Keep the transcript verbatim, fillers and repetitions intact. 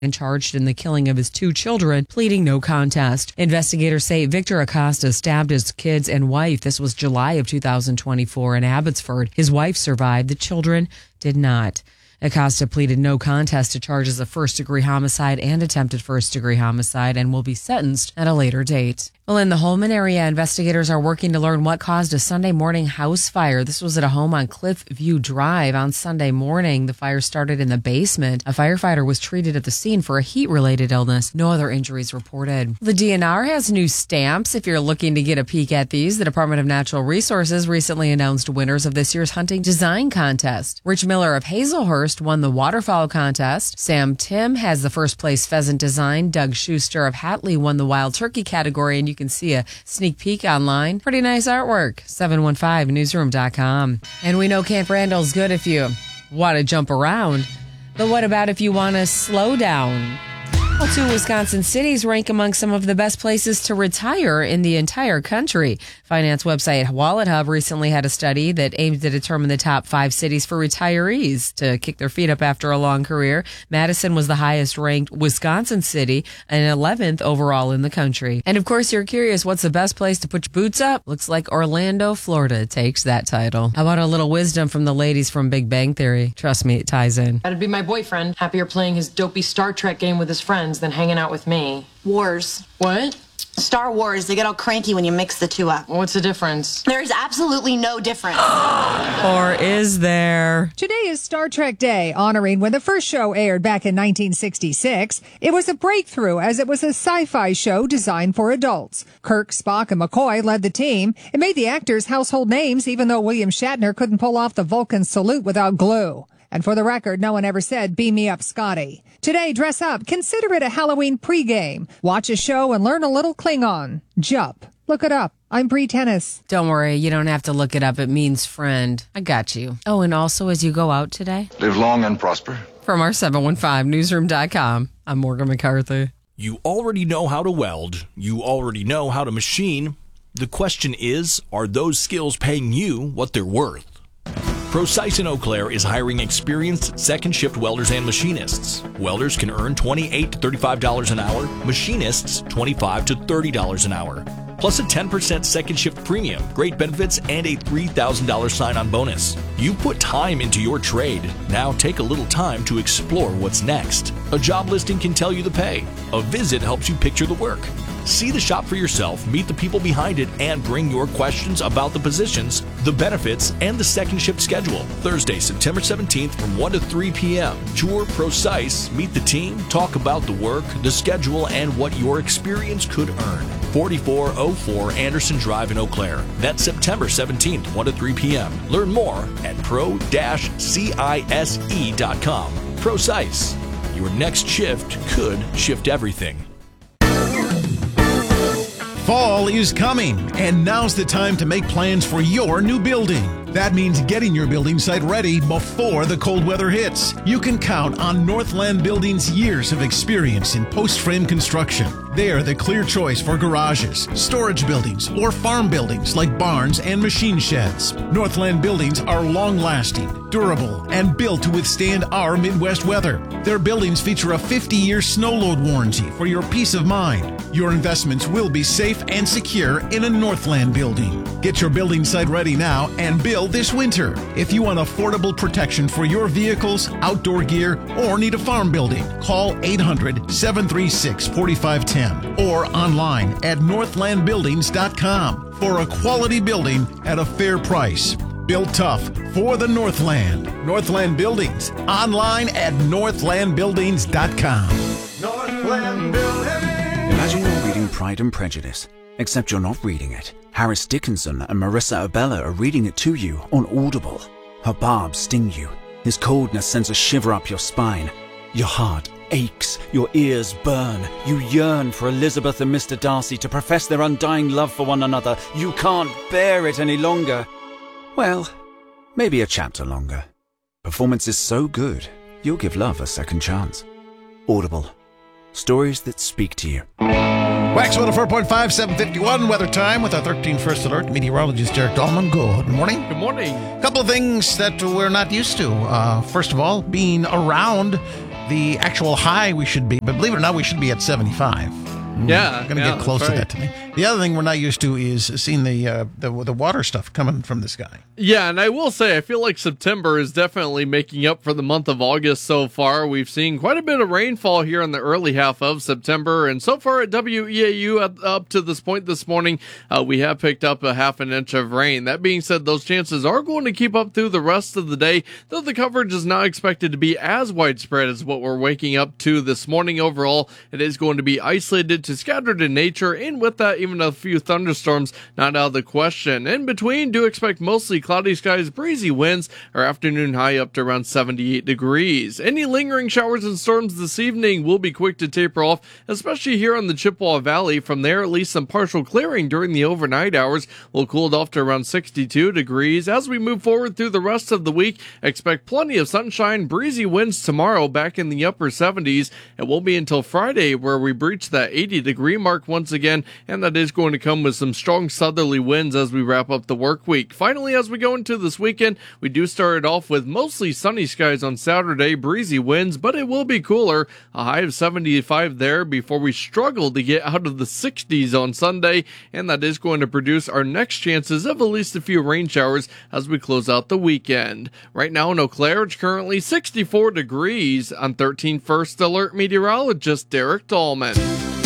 and charged in the killing of his two children, pleading no contest. Investigators say Victor Acosta stabbed his kids and wife. This was July of two thousand twenty-four in Abbotsford. His wife survived. The children did not. Acosta pleaded no contest to charges of first-degree homicide and attempted first-degree homicide and will be sentenced at a later date. Well, in the Holman area, investigators are working to learn what caused a Sunday morning house fire. This was at a home on Cliffview Drive on Sunday morning. The fire started in the basement. A firefighter was treated at the scene for a heat-related illness. No other injuries reported. The D N R has new stamps. If you're looking to get a peek at these, the Department of Natural Resources recently announced winners of this year's hunting design contest. Rich Miller of Hazelhurst won the waterfowl contest. Sam Tim has the first place pheasant design. Doug Schuster of Hatley won the wild turkey category, and you can see a sneak peek online. Pretty nice artwork. seven one five newsroom dot com. And we know Camp Randall's good if you want to jump around. But what about if you want to slow down? Well, two Wisconsin cities rank among some of the best places to retire in the entire country. Finance website Wallet Hub recently had a study that aimed to determine the top five cities for retirees to kick their feet up after a long career. Madison was the highest ranked Wisconsin city and eleventh overall in the country. And of course, you're curious, what's the best place to put your boots up? Looks like Orlando, Florida takes that title. How about a little wisdom from the ladies from Big Bang Theory? Trust me, it ties in. That'd be my boyfriend, happier playing his dopey Star Trek game with his friends than hanging out with me. Wars. What? Star Wars, they get all cranky when you mix the two up. What's the difference? There's absolutely no difference. Or is there? Today is Star Trek Day, honoring when the first show aired back in nineteen sixty-six. It was a breakthrough as it was a sci-fi show designed for adults. Kirk, Spock, and McCoy led the team. It made the actors household names, even though William Shatner couldn't pull off the Vulcan salute without glue. And for the record, no one ever said, "Beam me up, Scotty." Today, dress up. Consider it a Halloween pregame. Watch a show and learn a little Klingon. Jup. Look it up. I'm Bree Tennis. Don't worry, you don't have to look it up. It means friend. I got you. Oh, and also as you go out today, live long and prosper. From our seven one five newsroom dot com, I'm Morgan McCarthy. You already know how to weld. You already know how to machine. The question is, are those skills paying you what they're worth? Precise in Eau Claire is hiring experienced second-shift welders and machinists. Welders can earn twenty-eight to thirty-five dollars an hour, machinists twenty-five to thirty dollars an hour, plus a ten percent second-shift premium, great benefits, and a three thousand dollars sign-on bonus. You put time into your trade. Now take a little time to explore what's next. A job listing can tell you the pay. A visit helps you picture the work. See the shop for yourself, meet the people behind it, and bring your questions about the positions, the benefits, and the second shift schedule. Thursday, September seventeenth from one to three p.m. Tour Precise, meet the team, talk about the work, the schedule, and what your experience could earn. forty-four oh four Anderson Drive in Eau Claire. That's September seventeenth, one to three p.m. Learn more at pro dash cise dot com. Precise. Your next shift could shift everything. Fall is coming, and now's the time to make plans for your new building. That means getting your building site ready before the cold weather hits. You can count on Northland Building's years of experience in post-frame construction. They are the clear choice for garages, storage buildings, or farm buildings like barns and machine sheds. Northland Buildings are long-lasting, durable, and built to withstand our Midwest weather. Their buildings feature a fifty-year snow load warranty for your peace of mind. Your investments will be safe and secure in a Northland building. Get your building site ready now and build this winter. If you want affordable protection for your vehicles, outdoor gear, or need a farm building, call eight hundred, seven three six, four five one zero or online at northland buildings dot com for a quality building at a fair price. Built tough for the Northland. Northland Buildings. Online at northland buildings dot com. Northland Buildings. Imagine you're reading Pride and Prejudice, except you're not reading it. Harris Dickinson and Marissa Abella are reading it to you on Audible. Her barbs sting you. His coldness sends a shiver up your spine. Your heart aches, your ears burn. You yearn for Elizabeth and Mister Darcy to profess their undying love for one another. You can't bear it any longer. Well, maybe a chapter longer. Performance is so good, you'll give love a second chance. Audible. Stories that speak to you. Wax one oh four point five, seven fifty-one, weather time with our thirteen First Alert meteorologist Derek Dahlman. Good morning. Good morning. A couple of things that we're not used to. Uh, first of all, being around the actual high we should be, but believe it or not, we should be at seventy-five. Yeah, I'm going to yeah, get close right. to that today. The other thing we're not used to is seeing the, uh, the the water stuff coming from the sky. Yeah, and I will say, I feel like September is definitely making up for the month of August so far. We've seen quite a bit of rainfall here in the early half of September, and so far at W E A U, up, up to this point this morning, uh, we have picked up a half an inch of rain. That being said, those chances are going to keep up through the rest of the day, though the coverage is not expected to be as widespread as what we're waking up to this morning. Overall, it is going to be isolated to scattered in nature, and with that, even a few thunderstorms not out of the question. In between, do expect mostly cloudy skies, breezy winds, our afternoon high up to around seventy-eight degrees. Any lingering showers and storms this evening will be quick to taper off, especially here on the Chippewa Valley. From there, at least some partial clearing during the overnight hours. We'll cool it off to around sixty-two degrees. As we move forward through the rest of the week, expect plenty of sunshine, breezy winds tomorrow back in the upper seventies. It won't be until Friday where we breach that eighty degree mark once again, and that is going to come with some strong southerly winds as we wrap up the work week. Finally, as we go into this weekend, we do start it off with mostly sunny skies on Saturday, breezy winds, but it will be cooler, a high of seventy-five there before we struggle to get out of the sixties on Sunday, and that is going to produce our next chances of at least a few rain showers as we close out the weekend. Right now in Eau Claire, it's currently sixty-four degrees. On thirteen First Alert meteorologist Derek Dahlman.